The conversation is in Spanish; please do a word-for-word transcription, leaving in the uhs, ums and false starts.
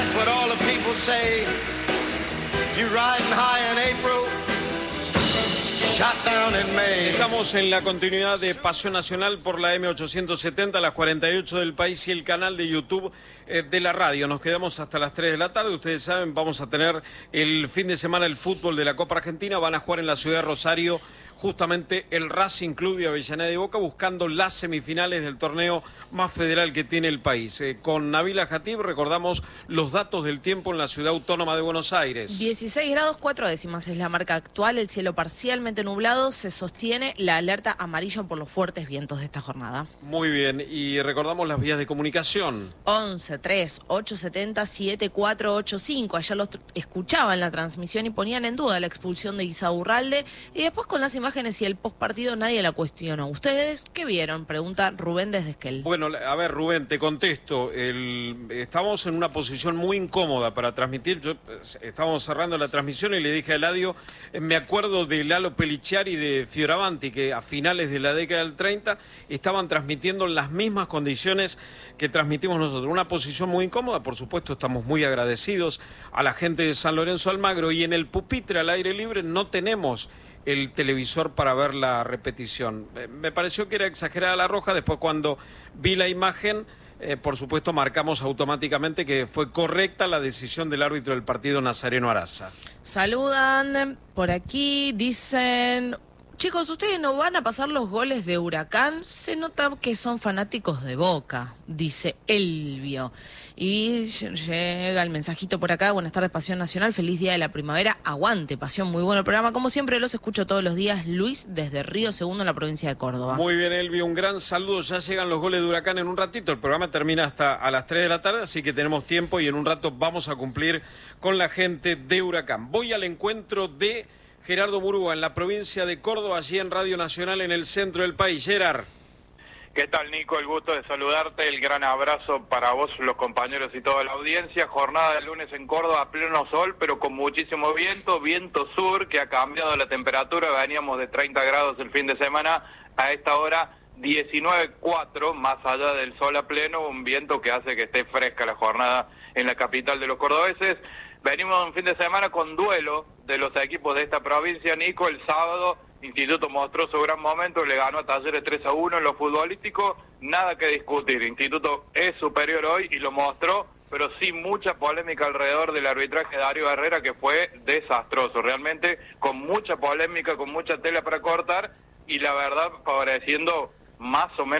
That's what all the people say. You riding high in April, shot down in May. Estamos en la continuidad de Pasión Nacional por la M ochocientos setenta, las cuarenta y ocho del país y el canal de YouTube eh, de la radio. Nos quedamos hasta las tres de la tarde. Ustedes saben, vamos a tener el fin de semana el fútbol de la Copa Argentina. Van a jugar en la ciudad de Rosario justamente el Racing Club de Avellaneda y Boca, buscando las semifinales del torneo más federal que tiene el país. Eh, con Nabila Jatib recordamos los datos del tiempo en la ciudad autónoma de Buenos Aires. dieciséis grados cuatro décimas es la marca actual, el cielo parcialmente nublado, se sostiene la alerta amarillo por los fuertes vientos de esta jornada. Muy bien, y recordamos las vías de comunicación. once, tres, ocho setenta, siete cuatro ocho cinco. Ayer los escuchaban la transmisión y ponían en duda la expulsión de Insaurralde, y después con las imágenes y el postpartido nadie la cuestionó. ¿Ustedes qué vieron? Pregunta Rubén desde Esquel. Bueno, a ver, Rubén, te contesto. El, estamos en una posición muy incómoda para transmitir. Yo, estábamos cerrando la transmisión y le dije a Eladio, eh, me acuerdo de Lalo Peliciari y de Fioravanti, que a finales de la década del treinta estaban transmitiendo en las mismas condiciones que transmitimos nosotros. Una posición muy incómoda, por supuesto, estamos muy agradecidos a la gente de San Lorenzo Almagro, y en el pupitre al aire libre no tenemos el televisor para ver la repetición. Eh, me pareció que era exagerada la roja. Después, cuando vi la imagen, eh, por supuesto marcamos automáticamente que fue correcta la decisión del árbitro del partido, Nazareno Araza. Saludan por aquí, dicen: chicos, ¿ustedes no van a pasar los goles de Huracán? Se nota que son fanáticos de Boca, dice Elvio. Y llega el mensajito por acá: buenas tardes, Pasión Nacional, feliz día de la primavera, aguante Pasión, muy bueno el programa, como siempre los escucho todos los días. Luis desde Río Segundo en la provincia de Córdoba. Muy bien, Elvio, un gran saludo. Ya llegan los goles de Huracán en un ratito, el programa termina hasta a las tres de la tarde, así que tenemos tiempo y en un rato vamos a cumplir con la gente de Huracán. Voy al encuentro de Gerardo Murúa en la provincia de Córdoba, allí en Radio Nacional en el centro del país. Gerard. ¿Qué tal, Nico? El gusto de saludarte, el gran abrazo para vos, los compañeros y toda la audiencia. Jornada de lunes en Córdoba, pleno sol, pero con muchísimo viento, viento sur, que ha cambiado la temperatura. Veníamos de treinta grados el fin de semana, a esta hora diecinueve coma cuatro, más allá del sol a pleno, un viento que hace que esté fresca la jornada en la capital de los cordobeses. Venimos un fin de semana con duelo de los equipos de esta provincia, Nico. El sábado Instituto mostró su gran momento, le ganó a Talleres tres a uno en lo futbolístico, nada que discutir. Instituto es superior hoy y lo mostró, pero sí mucha polémica alrededor del arbitraje de Darío Herrera, que fue desastroso, realmente con mucha polémica, con mucha tela para cortar, y la verdad favoreciendo más o menos